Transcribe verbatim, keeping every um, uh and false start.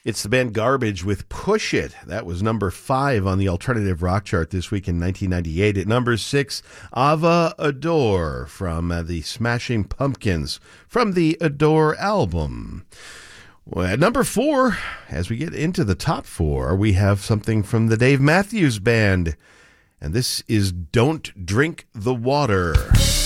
It's the band Garbage with Push It. That was number five on the alternative rock chart this week in nineteen ninety-eight. At number six, Ava Adore from uh, the Smashing Pumpkins from the Adore album. Well, at number four, as we get into the top four, we have something from the Dave Matthews Band. And this is Don't Drink the Water.